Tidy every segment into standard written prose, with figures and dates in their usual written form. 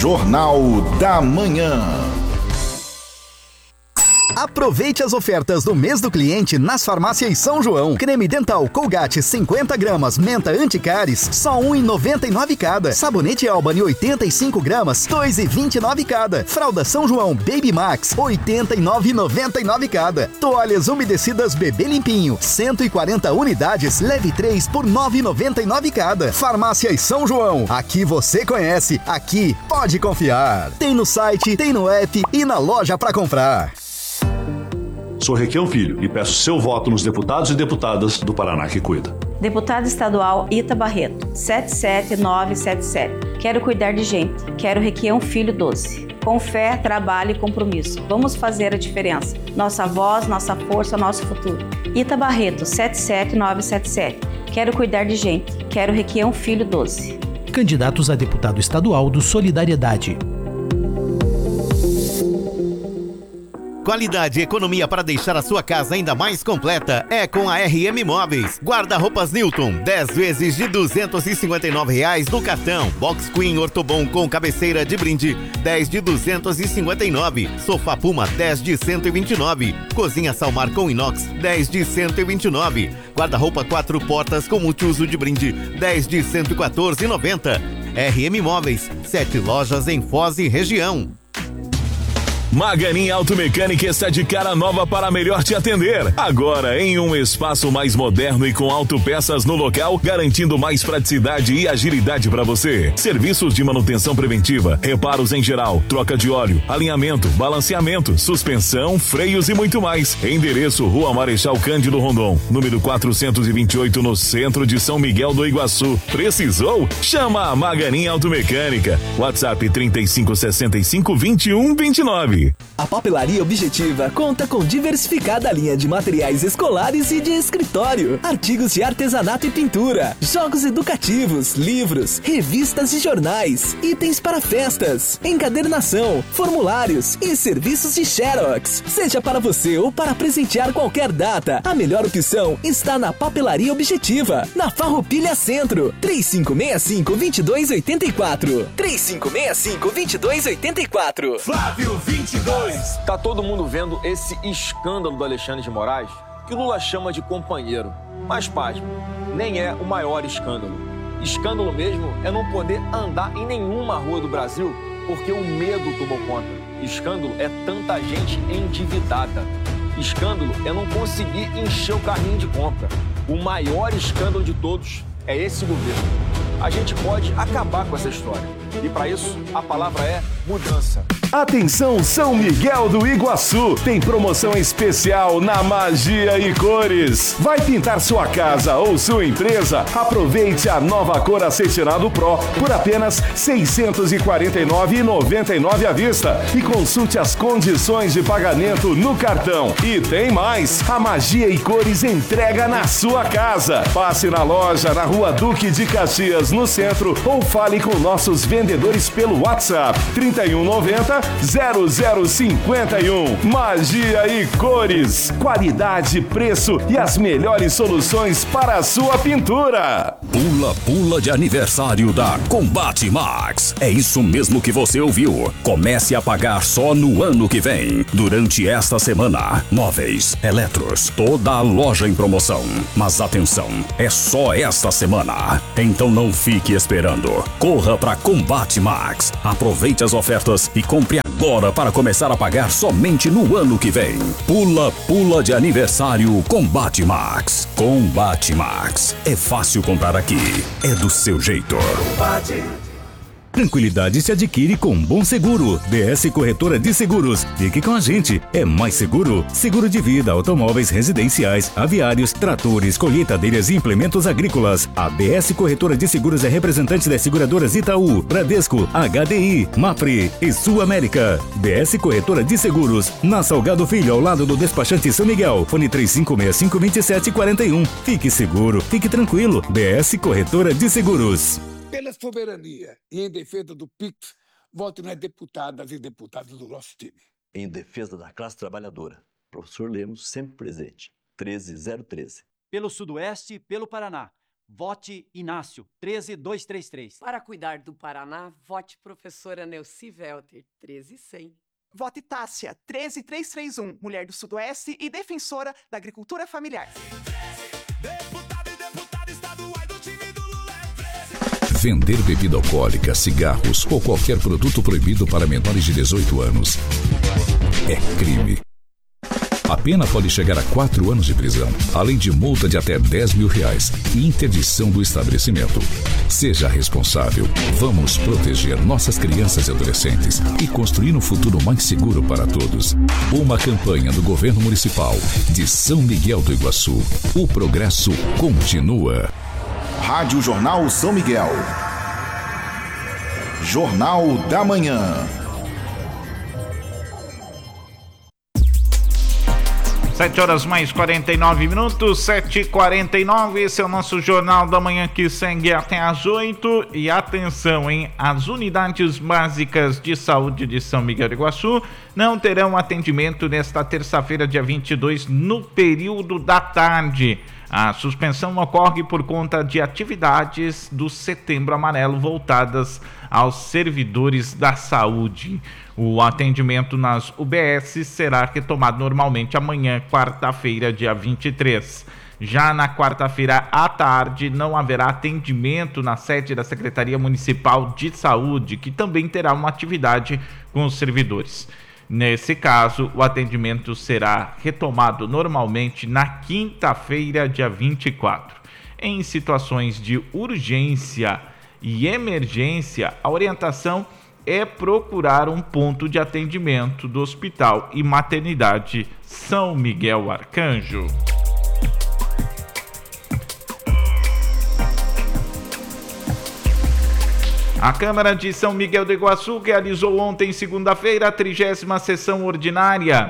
Jornal da Manhã. Aproveite as ofertas do mês do cliente nas farmácias São João. Creme dental Colgate 50 gramas, menta anticáries, só R$ 1,99 cada. Sabonete Albany 85 gramas, R$ 2,29 cada. Fralda São João Baby Max, R$ 89,99 cada. Toalhas umedecidas Bebê Limpinho, 140 unidades, leve 3 por R$ 9,99 cada. Farmácias São João, aqui você conhece, aqui pode confiar. Tem no site, tem no app e na loja para comprar. Sou Requião Filho e peço seu voto nos deputados e deputadas do Paraná que cuida. Deputado Estadual Ita Barreto, 77977. Quero cuidar de gente. Quero Requião Filho 12. Com fé, trabalho e compromisso. Vamos fazer a diferença. Nossa voz, nossa força, nosso futuro. Ita Barreto, 77977. Quero cuidar de gente. Quero Requião Filho 12. Candidatos a deputado estadual do Solidariedade. Qualidade e economia para deixar a sua casa ainda mais completa é com a RM Móveis. Guarda-roupas Newton, 10 vezes de R$ 259 no cartão. Box Queen Ortobon com cabeceira de brinde, 10 de 259. Sofá Puma, 10 de 129. Cozinha Salmar com inox, 10 de 129. Guarda-roupa 4 portas com multiuso de brinde, 10 de 114,90. RM Móveis, 7 lojas em Foz e região. Maganin Automecânica está de cara nova para melhor te atender. Agora em um espaço mais moderno e com autopeças no local, garantindo mais praticidade e agilidade para você. Serviços de manutenção preventiva, reparos em geral, troca de óleo, alinhamento, balanceamento, suspensão, freios e muito mais. Endereço: Rua Marechal Cândido Rondon, número 428, no centro de São Miguel do Iguaçu. Precisou? Chama a Maganin Automecânica. WhatsApp 3565-2129. A Papelaria Objetiva conta com diversificada linha de materiais escolares e de escritório, artigos de artesanato e pintura, jogos educativos, livros, revistas e jornais, itens para festas, encadernação, formulários e serviços de Xerox. Seja para você ou para presentear qualquer data, a melhor opção está na Papelaria Objetiva, na Farroupilha Centro, 3565-2284. 3565-2284. Flávio 22. Tá todo mundo vendo esse escândalo do Alexandre de Moraes, que Lula chama de companheiro. Mas, pasme, nem é o maior escândalo. Escândalo mesmo é não poder andar em nenhuma rua do Brasil porque o medo tomou conta. Escândalo é tanta gente endividada. Escândalo é não conseguir encher o carrinho de compra. O maior escândalo de todos é esse governo. A gente pode acabar com essa história. E para isso, a palavra é mudança. Atenção São Miguel do Iguaçu, tem promoção especial na Magia e Cores. Vai pintar sua casa ou sua empresa? Aproveite a nova cor Acetinado Pro por apenas R$ 649,99 à vista e consulte as condições de pagamento no cartão. E tem mais, a Magia e Cores entrega na sua casa. Passe na loja na Rua Duque de Caxias, no centro, ou fale com nossos vendedores pelo WhatsApp 3190-0051. Magia e Cores, qualidade, preço e as melhores soluções para a sua pintura. Pula de aniversário da Combate Max. É isso mesmo que você ouviu. Comece a pagar só no ano que vem. Durante esta semana, móveis, eletros, toda a loja em promoção. Mas atenção, é só esta semana. Então não fique esperando. Corra para Combate Max. Aproveite as ofertas e compre agora para começar a pagar somente no ano que vem. Pula de aniversário Combate Max. Combate Max. É fácil comprar aqui. É do seu jeito. Combate. Tranquilidade se adquire com Bom Seguro. DS Corretora de Seguros. Fique com a gente. É mais seguro. Seguro de vida, automóveis residenciais, aviários, tratores, colheitadeiras e implementos agrícolas. A DS Corretora de Seguros é representante das seguradoras Itaú, Bradesco, HDI, Mapfre e Sul América. DS Corretora de Seguros. Na Salgado Filho, ao lado do despachante São Miguel. Fone 3565-2741. Fique seguro. Fique tranquilo. DS Corretora de Seguros. Pela soberania e em defesa do PIX, voto nas deputadas e deputados do nosso time. Em defesa da classe trabalhadora, professor Lemos sempre presente, 13013. Pelo Sudoeste e pelo Paraná, vote Inácio, 13233. Para cuidar do Paraná, vote professora Neuci Velter, 13100. Vote Tássia, 13331, mulher do Sudoeste e defensora da agricultura familiar. Vender bebida alcoólica, cigarros ou qualquer produto proibido para menores de 18 anos é crime. A pena pode chegar a 4 anos de prisão, além de multa de até R$10 mil e interdição do estabelecimento. Seja responsável. Vamos proteger nossas crianças e adolescentes e construir um futuro mais seguro para todos. Uma campanha do Governo Municipal de São Miguel do Iguaçu. O progresso continua. Rádio Jornal São Miguel. Jornal da Manhã. 7h mais 49, 7h49, esse é o nosso Jornal da Manhã que segue até às 8. E atenção, hein? As unidades básicas de saúde de São Miguel do Iguaçu não terão atendimento nesta terça-feira, dia 22, no período da tarde. A suspensão ocorre por conta de atividades do Setembro Amarelo voltadas aos servidores da saúde. O atendimento nas UBS será retomado normalmente amanhã, quarta-feira, dia 23. Já na quarta-feira à tarde, não haverá atendimento na sede da Secretaria Municipal de Saúde, que também terá uma atividade com os servidores. Nesse caso, o atendimento será retomado normalmente na quinta-feira, dia 24. Em situações de urgência e emergência, a orientação é procurar um ponto de atendimento do Hospital e Maternidade São Miguel Arcanjo. A Câmara de São Miguel do Iguaçu realizou ontem, segunda-feira, a 30ª sessão ordinária.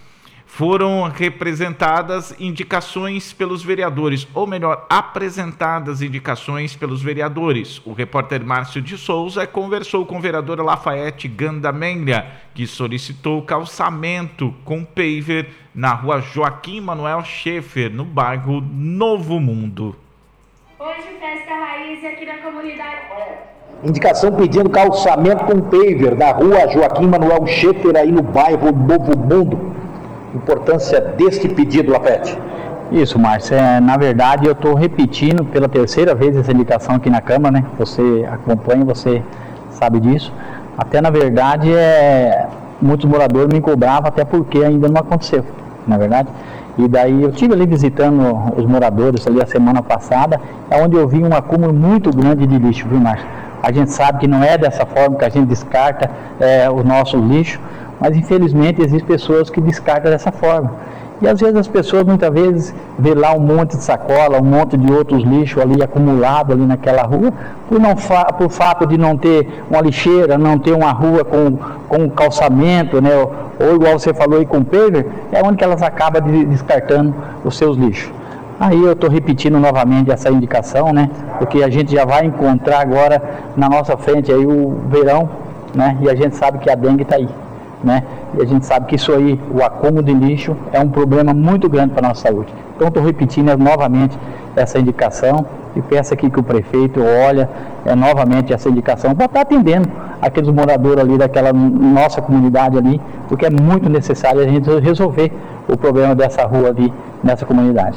Foram representadas indicações pelos vereadores, ou melhor, apresentadas indicações pelos vereadores. O repórter Márcio de Souza conversou com o vereador Lafayette Gandamelha, que solicitou calçamento com paver na rua Joaquim Manuel Schaeffer, no bairro Novo Mundo. Hoje, festa raiz aqui na comunidade. Indicação pedindo calçamento com paver na rua Joaquim Manuel Schaeffer, aí no bairro Novo Mundo. Importância deste pedido, Lafayette. Isso, Márcio. Na verdade, eu estou repetindo pela terceira vez essa indicação aqui na Câmara, né? Você acompanha, você sabe disso. Até, na verdade, muitos moradores me cobravam, até porque ainda não aconteceu, na verdade. E daí eu estive ali visitando os moradores ali a semana passada, onde eu vi um acúmulo muito grande de lixo, viu, Márcio? A gente sabe que não é dessa forma que a gente descarta o nosso lixo, mas infelizmente existem pessoas que descartam dessa forma. E às vezes as pessoas muitas vezes vê lá um monte de sacola, um monte de outros lixos ali acumulado ali naquela rua, por fato de não ter uma lixeira, não ter uma rua com calçamento, né? Ou igual você falou aí com paver, é onde que elas acabam descartando os seus lixos. Aí eu estou repetindo novamente essa indicação, né? Porque a gente já vai encontrar agora na nossa frente aí o verão, né? E a gente sabe que a dengue está aí, né? E a gente sabe que isso aí, o acúmulo de lixo, é um problema muito grande para a nossa saúde. Então estou repetindo novamente essa indicação e peço aqui que o prefeito olhe novamente essa indicação para estar atendendo aqueles moradores ali daquela nossa comunidade ali, porque é muito necessário a gente resolver o problema dessa rua ali nessa comunidade.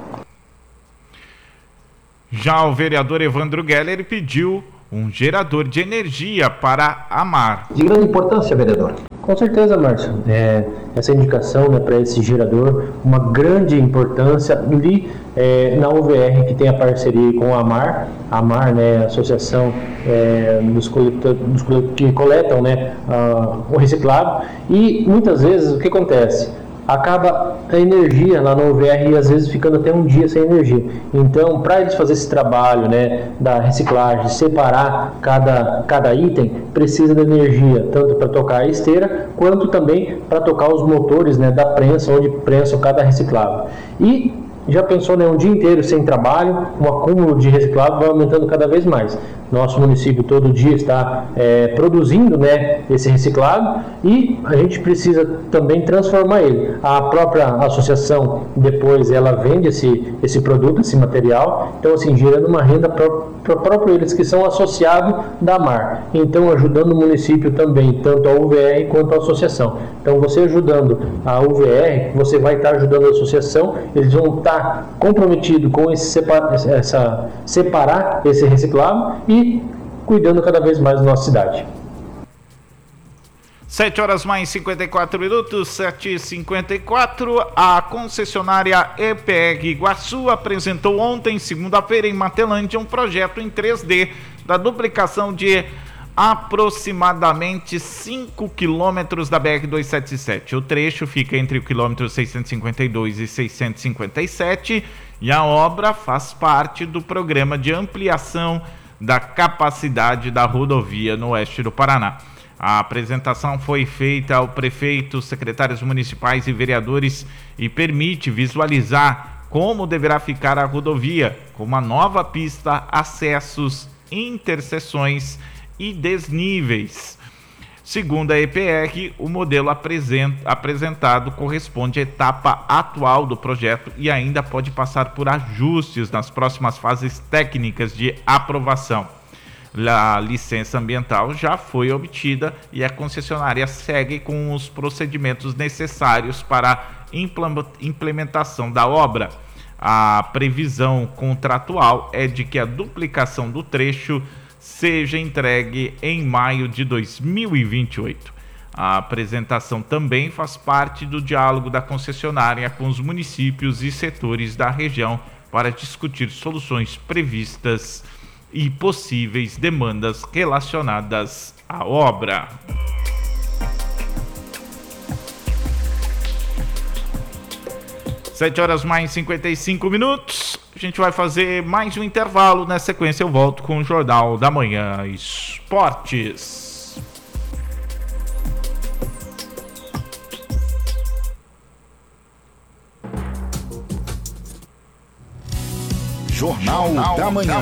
Já o vereador Evandro Geller pediu um gerador de energia para a Mar. De grande importância, vereador. Com certeza, Márcio. Essa indicação, né, para esse gerador, uma grande importância ali na UVR, que tem a parceria com a Mar, né, a associação dos que coletam, né, o reciclado. E muitas vezes o que acontece? Acaba a energia lá no UVR e às vezes ficando até um dia sem energia. Então, para eles fazerem esse trabalho, né, da reciclagem, separar cada item, precisa de energia, tanto para tocar a esteira, quanto também para tocar os motores, né, da prensa, onde prensam cada reciclável. E Já pensou, né, um dia inteiro sem trabalho, um acúmulo de reciclável vai aumentando cada vez mais. Nosso município todo dia está produzindo, né, esse reciclável e a gente precisa também transformar ele. A própria associação depois ela vende esse produto, esse material, então assim, gerando uma renda para próprio eles que são associados da MAR. Então ajudando o município também, tanto a UVR quanto a associação. Então você ajudando a UVR, você vai estar ajudando a associação, eles vão estar comprometidos com separar esse reciclável e cuidando cada vez mais da nossa cidade. 7 horas mais 54 minutos, 7h54. A concessionária EPR Iguaçu apresentou ontem, segunda-feira, em Matelândia, um projeto em 3D da duplicação de aproximadamente 5 quilômetros da BR-277. O trecho fica entre o quilômetro 652 e 657 e a obra faz parte do programa de ampliação da capacidade da rodovia no oeste do Paraná. A apresentação foi feita ao prefeito, secretários municipais e vereadores e permite visualizar como deverá ficar a rodovia, com uma nova pista, acessos, interseções e desníveis. Segundo a EPR, o modelo apresentado corresponde à etapa atual do projeto e ainda pode passar por ajustes nas próximas fases técnicas de aprovação. A licença ambiental já foi obtida e a concessionária segue com os procedimentos necessários para a implementação da obra. A previsão contratual é de que a duplicação do trecho seja entregue em maio de 2028. A apresentação também faz parte do diálogo da concessionária com os municípios e setores da região para discutir soluções previstas e possíveis demandas relacionadas à obra. Sete horas mais 55 minutos. A gente vai fazer mais um intervalo. Na sequência eu volto com o Jornal da Manhã Esportes. Jornal da Manhã.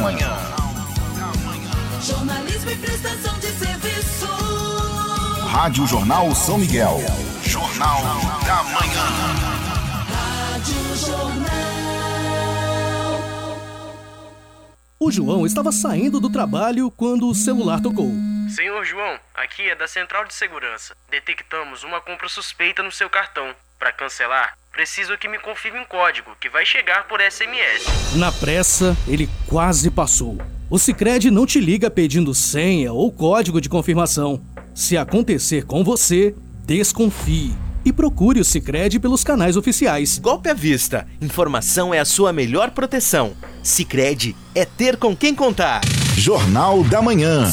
Jornalismo e prestação de serviço. Rádio Jornal São Miguel. Jornal da Manhã. Rádio Jornal. O João estava saindo do trabalho quando o celular tocou. Senhor João, aqui é da Central de Segurança. Detectamos uma compra suspeita no seu cartão. Para cancelar, preciso que me confirme um código que vai chegar por SMS. Na pressa, ele quase passou. O Sicredi não te liga pedindo senha ou código de confirmação. Se acontecer com você, desconfie e procure o Sicredi pelos canais oficiais. Golpe à vista. Informação é a sua melhor proteção. Sicredi é ter com quem contar. Jornal da Manhã.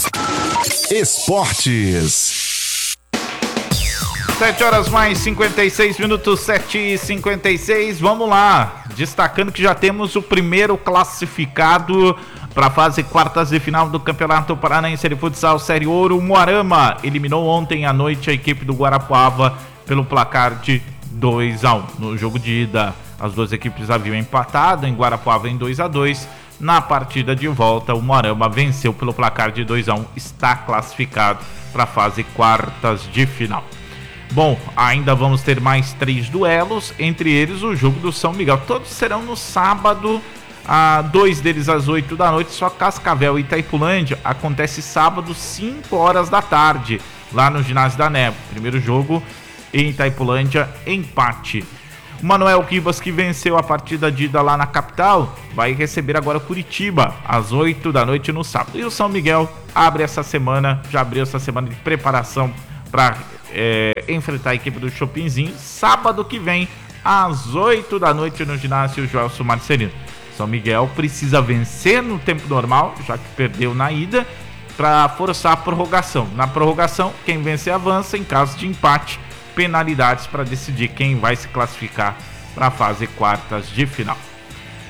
Esportes. 7 horas mais 56 minutos, 7h56. Vamos lá. Destacando que já temos o primeiro classificado para a fase quartas de final do Campeonato Paranaense de Futsal Série Ouro. O Moarama eliminou ontem à noite a equipe do Guarapuava pelo placar de 2-1. No jogo de ida, as duas equipes haviam empatado em Guarapuava em 2-2. Na partida de volta, o Moarama venceu pelo placar de 2-1. Está classificado para a fase quartas de final. Bom, ainda vamos ter mais 3 duelos, entre eles o jogo do São Miguel. Todos serão no sábado, 2 deles às 8 da noite, só Cascavel e Itaipulândia acontece sábado, 5 horas da tarde, lá no Ginásio da Neva. Primeiro jogo em Itaipulândia, empate. O Manuel Ribas, que venceu a partida de ida lá na capital, vai receber agora Curitiba, às 8 da noite no sábado. E o São Miguel abre essa semana, já abriu essa semana de preparação para enfrentar a equipe do Chopinzinho, sábado que vem, às 8 da noite no ginásio Joelson Marcelino. São Miguel precisa vencer no tempo normal, já que perdeu na ida, para forçar a prorrogação. Na prorrogação, quem vencer avança. Em caso de empate, penalidades para decidir quem vai se classificar para a fase quartas de final.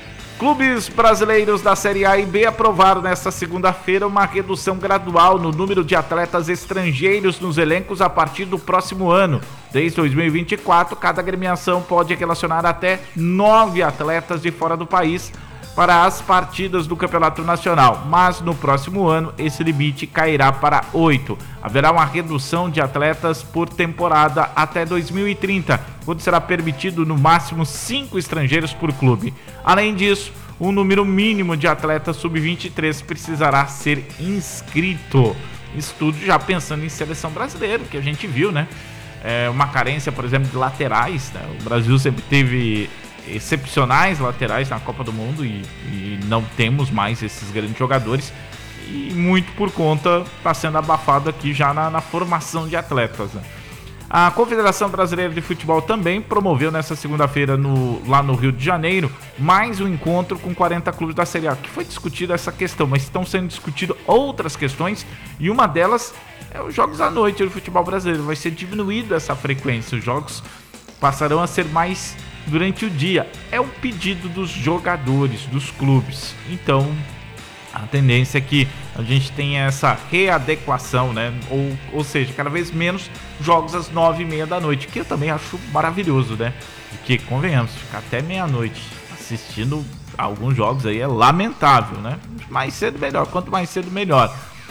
clubes brasileiros da Série A e B aprovaram nesta segunda-feira uma redução gradual no número de atletas estrangeiros nos elencos a partir do próximo ano. Desde 2024, cada agremiação pode relacionar até 9 atletas de fora do país para as partidas do Campeonato Nacional, mas no próximo ano esse limite cairá para 8. Haverá uma redução de atletas por temporada até 2030, quando será permitido no máximo 5 estrangeiros por clube. Além disso, o número mínimo de atletas sub-23 precisará ser inscrito. Isso tudo já pensando em seleção brasileira, que a gente viu, né? Uma carência, por exemplo, de laterais, né? O Brasil sempre teve excepcionais laterais na Copa do Mundo e não temos mais esses grandes jogadores, e muito por conta está sendo abafado aqui já na formação de atletas, né? A Confederação Brasileira de Futebol também promoveu nessa segunda-feira lá no Rio de Janeiro mais um encontro com 40 clubes da Série A, que foi discutida essa questão, mas estão sendo discutidas outras questões, e uma delas é os jogos à noite do futebol brasileiro. Vai ser diminuída essa frequência, os jogos passarão a ser mais durante o dia. É um pedido dos jogadores, dos clubes. Então, a tendência é que a gente tenha essa readequação, né? Ou seja, cada vez menos jogos às 9h30 da noite, que eu também acho maravilhoso, né? Porque, convenhamos, ficar até meia-noite assistindo alguns jogos aí é lamentável, né? Mais cedo melhor, quanto mais cedo melhor.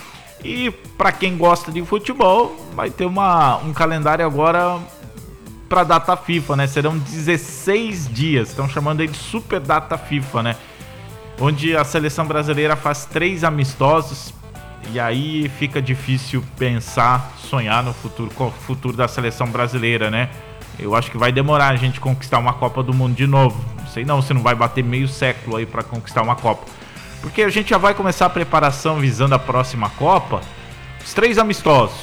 E para quem gosta de futebol, vai ter um calendário agora para data FIFA, né? Serão 16 dias, estão chamando aí de Super Data FIFA, né? Onde a seleção brasileira faz 3 amistosos, e aí fica difícil pensar, sonhar no futuro, com o futuro da seleção brasileira, né? Eu acho que vai demorar a gente conquistar uma Copa do Mundo de novo. Não sei não se não vai bater meio século aí para conquistar uma Copa. Porque a gente já vai começar a preparação visando a próxima Copa. Os 3 amistosos,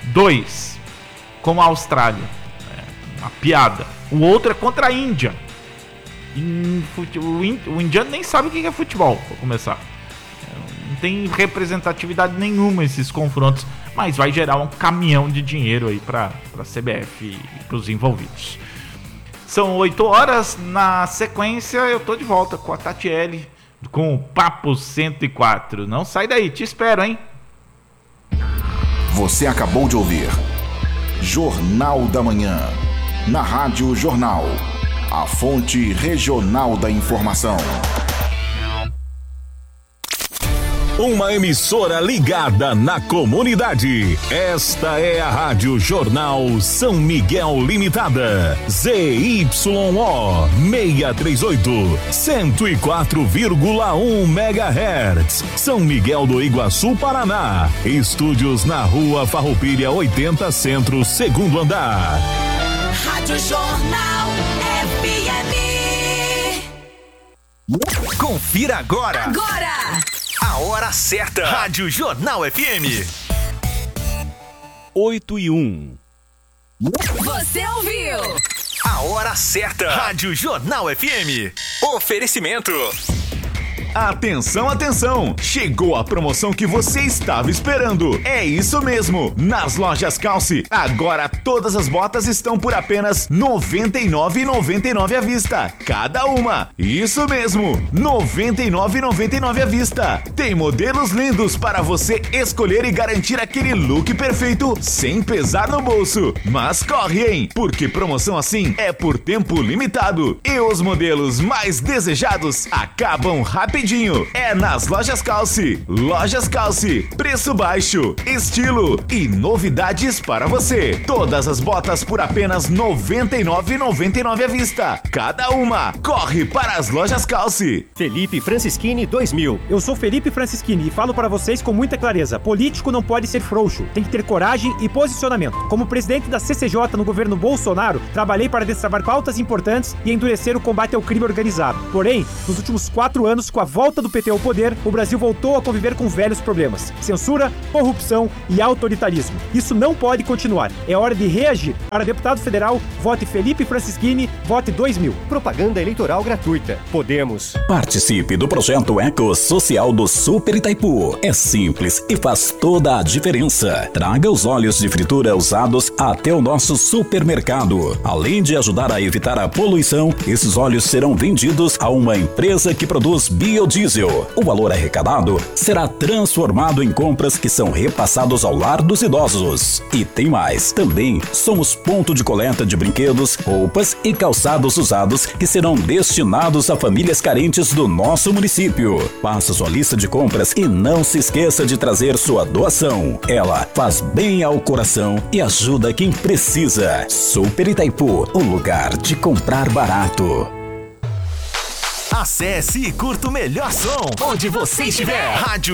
2 com a Austrália, uma piada. O outro é contra a Índia. O indiano nem sabe o que é futebol, para começar. Não tem representatividade nenhuma esses confrontos, mas vai gerar um caminhão de dinheiro aí para a CBF e para os envolvidos. São 8 horas, na sequência eu tô de volta com a Tatiele com o Papo 104. Não sai daí, te espero, hein? Você acabou de ouvir Jornal da Manhã, na Rádio Jornal, a fonte regional da informação. Uma emissora ligada na comunidade. Esta é a Rádio Jornal São Miguel Limitada. ZYO 638, 104,1 MHz. São Miguel do Iguaçu, Paraná. Estúdios na Rua Farroupilha 80 Centro, segundo andar. Rádio Jornal FM. Confira agora. A hora certa. Rádio Jornal FM. 8h01. Você ouviu? A hora certa. Rádio Jornal FM. Oferecimento. Atenção, atenção! Chegou a promoção que você estava esperando. É isso mesmo! Nas lojas Calce, agora todas as botas estão por apenas R$ 99,99 à vista. Cada uma. Isso mesmo! R$ 99,99 à vista. Tem modelos lindos para você escolher e garantir aquele look perfeito sem pesar no bolso. Mas corre, hein? Porque promoção assim é por tempo limitado. E os modelos mais desejados acabam rapidinho. É nas lojas Calce. Lojas Calce, preço baixo, estilo e novidades para você. Todas as botas por apenas R$ 99,99 à vista. Cada uma. Corre para as lojas Calce. Felipe Francischini 2000. Eu sou Felipe Francischini e falo para vocês com muita clareza. Político não pode ser frouxo. Tem que ter coragem e posicionamento. Como presidente da CCJ no governo Bolsonaro, trabalhei para destravar pautas importantes e endurecer o combate ao crime organizado. Porém, nos últimos 4 anos, com a volta do PT ao poder, o Brasil voltou a conviver com velhos problemas: censura, corrupção e autoritarismo. Isso não pode continuar. É hora de reagir. Para deputado federal, vote Felipe Francischini, vote 2000. Propaganda eleitoral gratuita. Podemos. Participe do projeto Eco Social do Super Itaipu. É simples e faz toda a diferença. Traga os óleos de fritura usados até o nosso supermercado. Além de ajudar a evitar a poluição, esses óleos serão vendidos a uma empresa que produz biodiesel. O valor arrecadado será transformado em compras que são repassados ao lar dos idosos. E tem mais. Também somos ponto de coleta de brinquedos, roupas e calçados usados que serão destinados a famílias carentes do nosso município. Faça sua lista de compras e não se esqueça de trazer sua doação. Ela faz bem ao coração e ajuda quem precisa. Super Itaipu, o lugar de comprar barato. Acesse e curta o melhor som onde você estiver.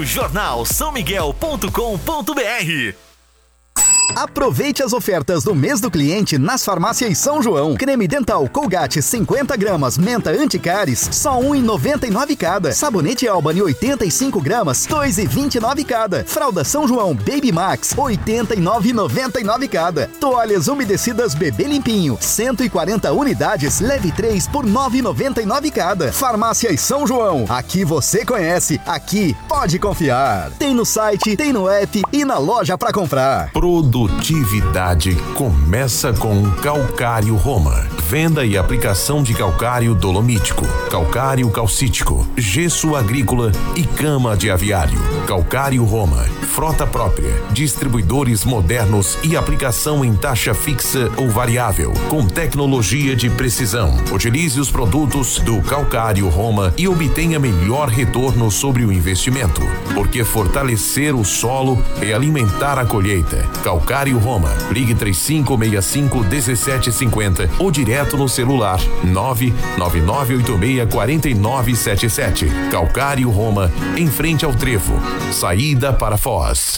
radiojornalsãomiguel.com.br. Aproveite as ofertas do mês do cliente nas farmácias São João. Creme dental Colgate 50 gramas, menta anticáries, só R$ 1,99 cada. Sabonete Albany 85 gramas, R$ 2,29 cada. Fralda São João Baby Max, R$ 89,99 cada. Toalhas umedecidas Bebê Limpinho, 140 unidades, leve 3 por R$ 9,99 cada. Farmácias São João, aqui você conhece, aqui pode confiar. Tem no site, tem no app e na loja pra comprar. Produtividade começa com Calcário Roma. Venda e aplicação de calcário dolomítico, calcário calcítico, gesso agrícola e cama de aviário. Calcário Roma, frota própria, distribuidores modernos e aplicação em taxa fixa ou variável, com tecnologia de precisão. Utilize os produtos do Calcário Roma e obtenha melhor retorno sobre o investimento, porque fortalecer o solo é alimentar a colheita. Calcário Roma, ligue 3565-1750 ou direto no celular 999864977. Calcário Roma, em frente ao Trevo, saída para Foz.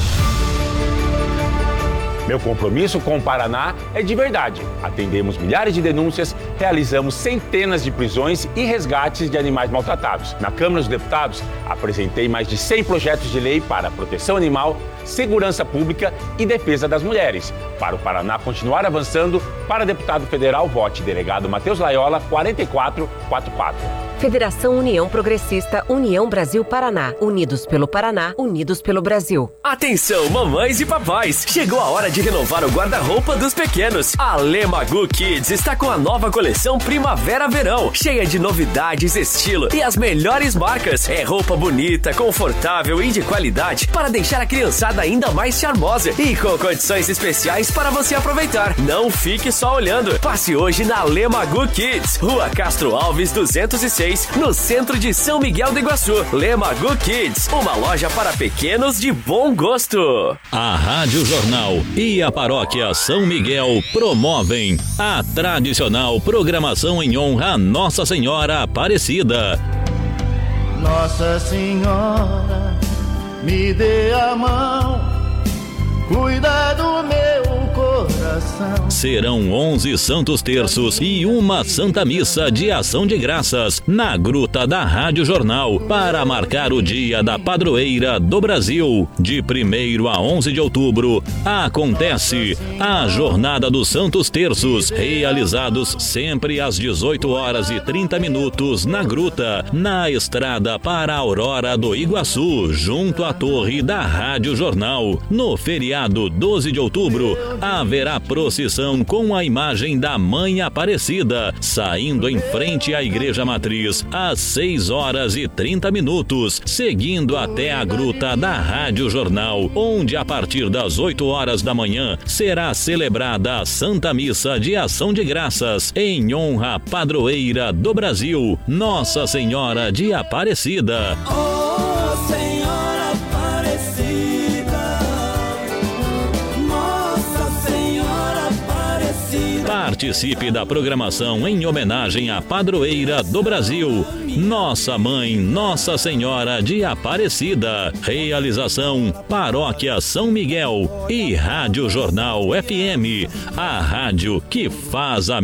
Meu compromisso com o Paraná é de verdade. Atendemos milhares de denúncias, realizamos centenas de prisões e resgates de animais maltratados. Na Câmara dos Deputados, apresentei mais de 100 projetos de lei para proteção animal, segurança pública e defesa das mulheres. Para o Paraná continuar avançando, para deputado federal, vote delegado Matheus Laiola, 4444. Federação União Progressista, União Brasil Paraná. Unidos pelo Paraná, unidos pelo Brasil. Atenção, mamães e papais! Chegou a hora de renovar o guarda-roupa dos pequenos. A Lemagu Kids está com a nova coleção Primavera-Verão, cheia de novidades, estilo e as melhores marcas. É roupa bonita, confortável e de qualidade para deixar a criançada ainda mais charmosa e com condições especiais para você aproveitar. Não fique só olhando. Passe hoje na Lemagu Kids, Rua Castro Alves 206, no centro de São Miguel do Iguaçu. Lemagu Kids, uma loja para pequenos de bom gosto. A Rádio Jornal e a Paróquia São Miguel promovem a tradicional programação em honra a Nossa Senhora Aparecida. Nossa Senhora, me dê a mão, cuida do meu coração. Serão 11 santos terços e uma Santa Missa de Ação de Graças na Gruta da Rádio Jornal para marcar o Dia da Padroeira do Brasil. De 1º a 11 de outubro acontece a Jornada dos Santos Terços, realizados sempre às 18h30 na Gruta, na estrada para a Aurora do Iguaçu, junto à torre da Rádio Jornal. No feriado 12 de outubro haverá procissão com a imagem da Mãe Aparecida, saindo em frente à Igreja Matriz às 6h30, seguindo até a Gruta da Rádio Jornal, onde a partir das 8h da manhã será celebrada a Santa Missa de Ação de Graças em honra à Padroeira do Brasil, Nossa Senhora de Aparecida. Oh, Senhora Aparecida, Nossa Senhora Aparecida. Participe da programação em homenagem à Padroeira do Brasil, Nossa Mãe, Nossa Senhora de Aparecida. Realização Paróquia São Miguel e Rádio Jornal FM, a rádio que faz a